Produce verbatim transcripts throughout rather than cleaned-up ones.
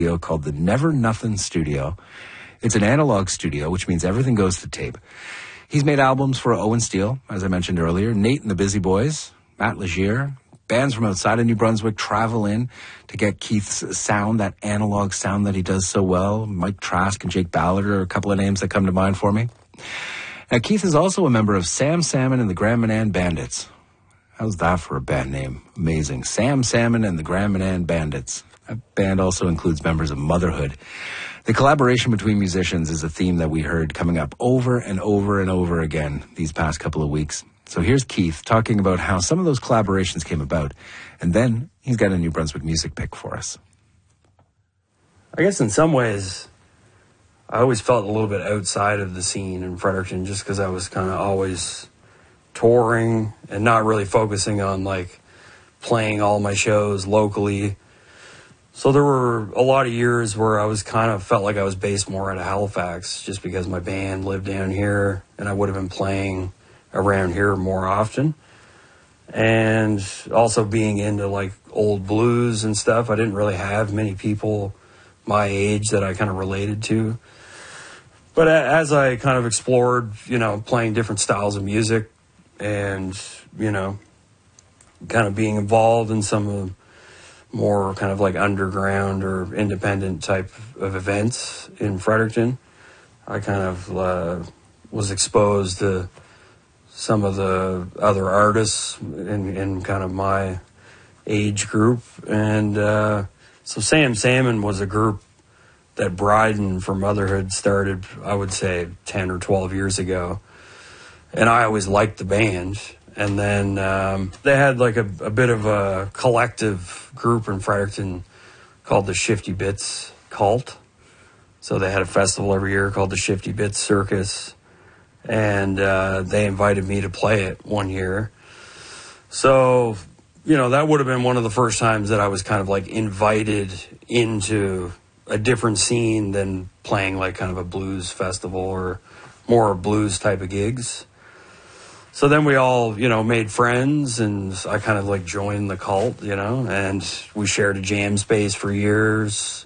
called the Never Nothing Studio. It's an analog studio, which means everything goes to tape. He's made albums for Owen Steele, as I mentioned earlier, Nate and the Busy Boys, Matt Legier. Bands from outside of New Brunswick travel in to get Keith's sound, that analog sound that he does so well. Mike Trask and Jake Ballard are a couple of names that come to mind for me. Now, Keith is also a member of Sam Salmon and the Grand Manan Bandits. How's that for a band name? Amazing. Sam Salmon and the Grand Manan Bandits. That band also includes members of Motherhood. The collaboration between musicians is a theme that we heard coming up over and over and over again these past couple of weeks. So here's Keith talking about how some of those collaborations came about, and then he's got a New Brunswick music pick for us. I guess in some ways, I always felt a little bit outside of the scene in Fredericton just because I was kind of always touring and not really focusing on, like, playing all my shows locally. So there were a lot of years where I was kind of felt like I was based more out of Halifax just because my band lived down here and I would have been playing around here more often. And also being into like old blues and stuff, I didn't really have many people my age that I kind of related to. But as I kind of explored, you know, playing different styles of music and, you know, kind of being involved in some of more kind of like underground or independent type of events in Fredericton, I kind of uh, was exposed to some of the other artists in, in kind of my age group. And uh, so Sam Salmon was a group that Bryden for Motherhood started, I would say, ten or twelve years ago. And I always liked the band. And then um, they had like a, a bit of a collective group in Fredericton called the Shifty Bits Cult. So they had a festival every year called the Shifty Bits Circus. And uh, they invited me to play it one year. So, you know, that would have been one of the first times that I was kind of like invited into a different scene than playing like kind of a blues festival or more blues type of gigs. So then we all, you know, made friends, and I kind of like joined the cult, you know, and we shared a jam space for years.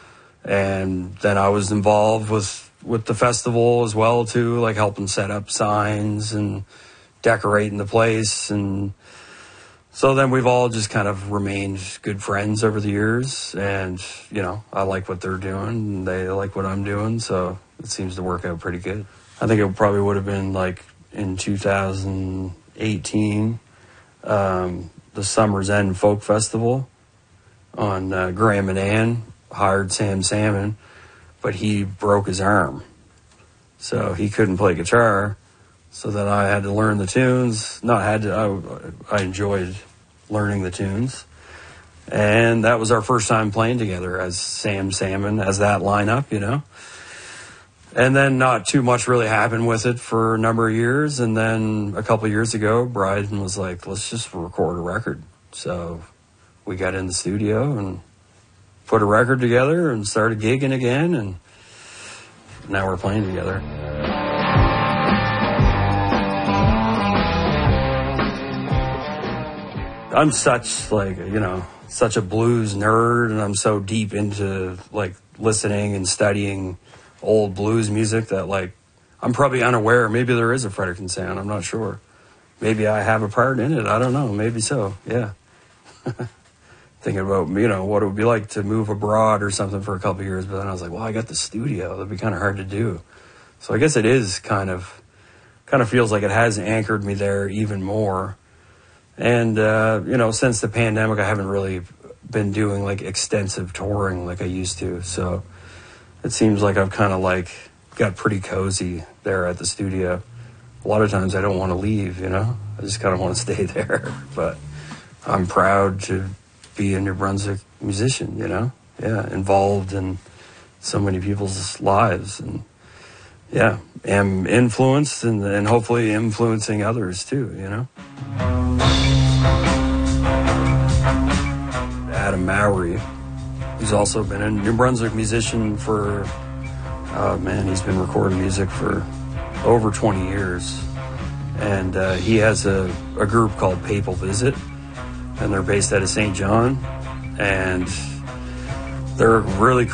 And then I was involved with, with the festival as well, too, like helping set up signs and decorating the place. And so then we've all just kind of remained good friends over the years. And, you know, I like what they're doing and they like what I'm doing. So it seems to work out pretty good. I think it probably would have been like in two thousand eighteen, um, the Summer's End Folk Festival on uh, Grand Manan hired Sam Salmon, but he broke his arm. So he couldn't play guitar. So then I had to learn the tunes. Not had to, I, I enjoyed learning the tunes. And that was our first time playing together as Sam Salmon, as that lineup, you know. And then not too much really happened with it for a number of years. And then a couple of years ago, Bryden was like, let's just record a record. So we got in the studio and put a record together and started gigging again. And now we're playing together. I'm such like, you know, such a blues nerd, and I'm so deep into like listening and studying old blues music that like I'm probably unaware. Maybe there is a Fredericton sound. I'm not sure. Maybe I have a part in it. I don't know. Maybe so. Yeah. Thinking about, you know, what it would be like to move abroad or something for a couple of years. But then I was like, well, I got the studio. That'd be kind of hard to do. So I guess it is kind of, kind of feels like it has anchored me there even more. And, uh, you know, since the pandemic, I haven't really been doing like extensive touring like I used to. So it seems like I've kind of like got pretty cozy there at the studio. A lot of times I don't want to leave, you know, I just kind of want to stay there. But I'm proud to be a New Brunswick musician, you know, yeah, involved in so many people's lives, and yeah, am influenced and, and hopefully influencing others too, you know. Adam Mowry, who's also been a New Brunswick musician for, oh man, he's been recording music for over twenty years. And uh, he has a, a group called Papal Visit, and they're based out of Saint John. And They're really